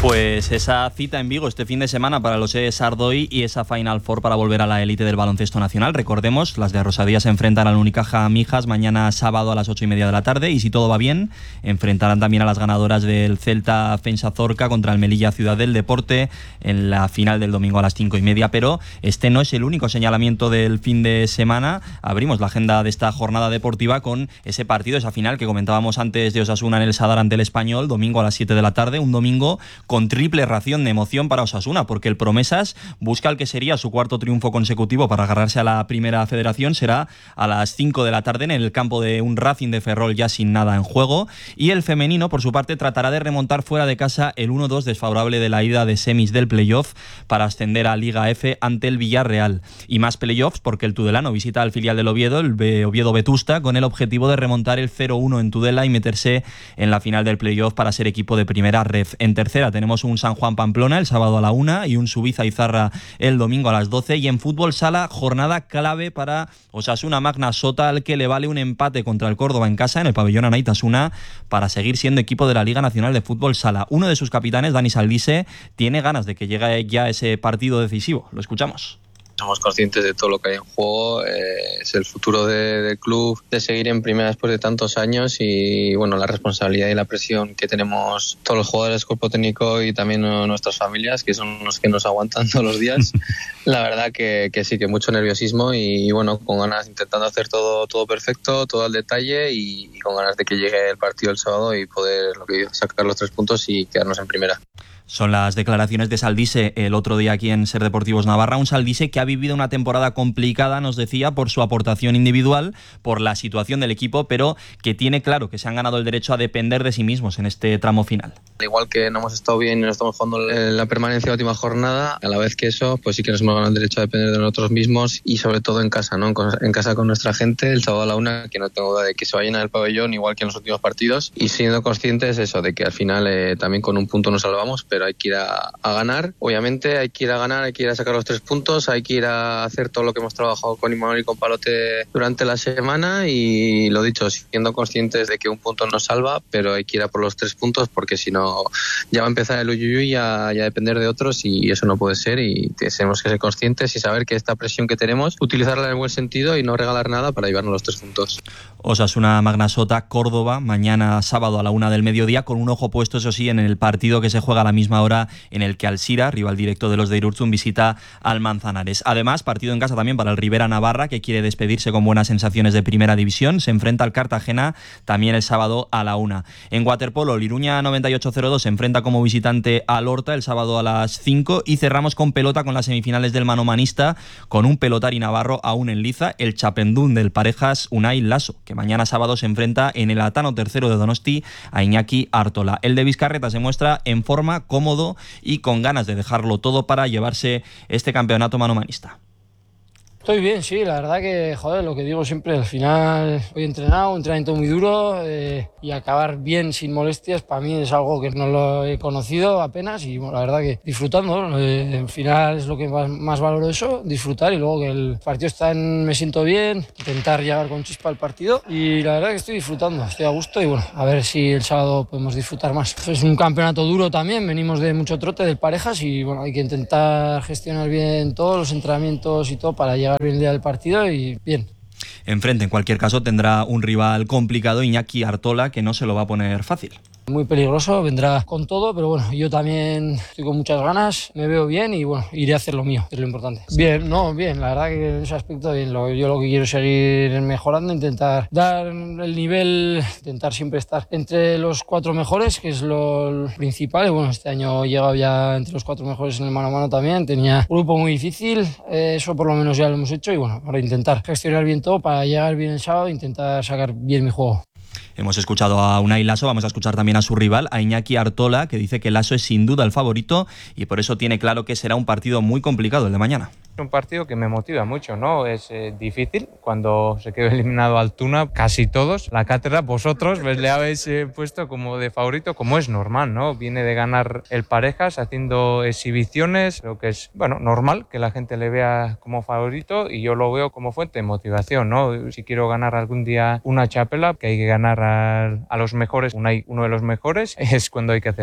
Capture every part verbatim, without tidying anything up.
Pues esa cita en Vigo este fin de semana para los E S Ardoy y esa Final Four para volver a la élite del baloncesto nacional. Recordemos, las de Rosadía se enfrentan al Unicaja Mijas mañana sábado a las ocho y media de la tarde y si todo va bien, enfrentarán también a las ganadoras del Celta Fensa Zorca contra el Melilla Ciudad del Deporte en la final del domingo a las cinco y media. Pero este no es el único señalamiento del fin de semana. Abrimos la agenda de esta jornada deportiva con ese partido, esa final que comentábamos antes de Osasuna en el Sadar ante el Español, domingo a las siete de la tarde, un domingo con triple ración de emoción para Osasuna, porque el Promesas busca el que sería su cuarto triunfo consecutivo para agarrarse a la primera federación. Será a las cinco de la tarde en el campo de un Racing de Ferrol ya sin nada en juego, y el femenino por su parte tratará de remontar fuera de casa el uno dos desfavorable de la ida de semis del playoff para ascender a Liga F ante el Villarreal. Y más playoffs porque el Tudelano visita al filial del Oviedo, el Oviedo Vetusta, con el objetivo de remontar el cero uno en Tudela y meterse en la final del playoff para ser equipo de primera ref. En tercera tenemos un San Juan Pamplona el sábado a la una y un Subiza Izarra el domingo a las doce, y en fútbol sala jornada clave para Osasuna Magna Sota, al que le vale un empate contra el Córdoba en casa en el pabellón Anaitasuna para seguir siendo equipo de la Liga Nacional de Fútbol Sala. Uno de sus capitanes, Dani Saldise, tiene ganas de que llegue ya ese partido decisivo. Lo escuchamos. Somos conscientes de todo lo que hay en juego, eh, es el futuro de, del club, de seguir en primera después de tantos años y bueno, la responsabilidad y la presión que tenemos todos los jugadores, cuerpo técnico y también nuestras familias, que son los que nos aguantan todos los días. La verdad que, que sí, que mucho nerviosismo y, y bueno, con ganas, intentando hacer todo, todo perfecto, todo al detalle y, y con ganas de que llegue el partido el sábado y poder lo que, sacar los tres puntos y quedarnos en primera. Son las declaraciones de Saldise el otro día aquí en Ser Deportivos Navarra, un Saldise que ha vivido una temporada complicada, nos decía, por su aportación individual, por la situación del equipo, pero que tiene claro que se han ganado el derecho a depender de sí mismos en este tramo final. Igual que no hemos estado bien y no estamos jugando en la permanencia de la última jornada, a la vez que eso, pues sí que nos hemos ganado el derecho a depender de nosotros mismos y sobre todo en casa, ¿no? En casa con nuestra gente, el sábado a la una, que no tengo duda de que se va a llenar el pabellón igual que en los últimos partidos, y siendo conscientes eso, de que al final eh, también con un punto nos salvamos, pero hay que ir a, a ganar, obviamente hay que ir a ganar, hay que ir a sacar los tres puntos, hay que ir a hacer todo lo que hemos trabajado con Imanol y con Palote durante la semana y lo dicho, siendo conscientes de que un punto nos salva, pero hay que ir a por los tres puntos porque si no ya va a empezar el uyuyuy a, a depender de otros y eso no puede ser y tenemos que ser conscientes y saber que esta presión que tenemos, utilizarla en el buen sentido y no regalar nada para llevarnos los tres puntos. Osasuna Magna Sota, Córdoba, mañana sábado a la una del mediodía, con un ojo puesto, eso sí, en el partido que se juega a la misma hora en el que Alsira, rival directo de los de Irurzun, visita al Manzanares. Además, partido en casa también para el Rivera Navarra, que quiere despedirse con buenas sensaciones de primera división. Se enfrenta al Cartagena también el sábado a la una. En waterpolo, el Iruña noventa y ocho cero dos se enfrenta como visitante al Horta el sábado a las cinco y cerramos con pelota con las semifinales del manomanista con un pelotari navarro aún en liza, el chapendún del Parejas Unai Lasso, que mañana sábado se enfrenta en el Atano tercero de Donosti a Iñaki Artola. El de Vizcarreta se muestra en forma, cómodo y con ganas de dejarlo todo para llevarse este campeonato manomanista. Estoy bien, sí, la verdad que, joder, lo que digo siempre, al final hoy he entrenado, un entrenamiento muy duro eh, y acabar bien sin molestias para mí es algo que no lo he conocido apenas y bueno, la verdad que disfrutando, eh, al final es lo que más, más valoro eso, disfrutar y luego que el partido está en, me siento bien, intentar llegar con chispa al partido y la verdad que estoy disfrutando, estoy a gusto y bueno, a ver si el sábado podemos disfrutar más. Es un campeonato duro también, venimos de mucho trote del Parejas y bueno, hay que intentar gestionar bien todos los entrenamientos y todo para llegar bien el día del partido y bien. Enfrente, en cualquier caso, tendrá un rival complicado, Iñaki Artola, que no se lo va a poner fácil. Muy peligroso, vendrá con todo, pero bueno, yo también estoy con muchas ganas, me veo bien y bueno, iré a hacer lo mío, es lo importante. Bien, no, bien, la verdad que en ese aspecto bien, lo, yo lo que quiero es seguir mejorando, intentar dar el nivel, intentar siempre estar entre los cuatro mejores, que es lo principal, y bueno, este año he llegado ya entre los cuatro mejores en el mano a mano también, tenía un grupo muy difícil, eh, eso por lo menos ya lo hemos hecho y bueno, ahora intentar gestionar bien todo para llegar bien el sábado e intentar sacar bien mi juego. Hemos escuchado a Unai Lasso, vamos a escuchar también a su rival, a Iñaki Artola, que dice que Lasso es sin duda el favorito y por eso tiene claro que será un partido muy complicado el de mañana. Es un partido que me motiva mucho, ¿no? Es eh, difícil cuando se quedó eliminado Altuna, casi todos. La cátedra, vosotros pues, le habéis eh, puesto como de favorito, como es normal, ¿no? Viene de ganar el Parejas haciendo exhibiciones, creo que es, bueno, normal que la gente le vea como favorito y yo lo veo como fuente de motivación, ¿no? Si quiero ganar algún día una chapela, que hay que ganar a, a los mejores, una, uno de los mejores, es cuando hay que hacer.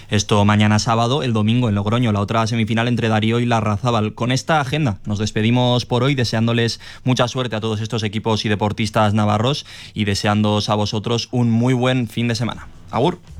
Esto mañana sábado, el domingo en Logroño, la otra semifinal entre Darío y Larrazábal. Con esta agenda nos despedimos por hoy, deseándoles mucha suerte a todos estos equipos y deportistas navarros y deseándoos a vosotros un muy buen fin de semana. Agur.